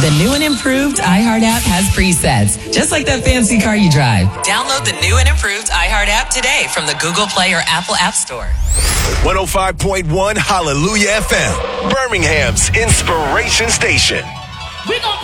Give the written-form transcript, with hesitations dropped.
The new and improved iHeart app has presets, just like that fancy car you drive. Download the new and improved iHeart app today from the Google Play or Apple App Store. 105.1 Hallelujah FM, Birmingham's inspiration station. We gonna